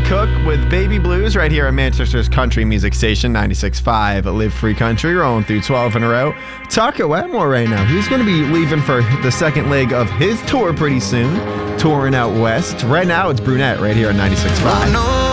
Cook with Baby Blues right here at Manchester's country music station, 96.5 Live Free Country, rolling through 12 in a row. Tucker Wetmore right now. He's going to be leaving for the second leg of his tour pretty soon, touring out west. Right now, it's Brunette right here at 96.5.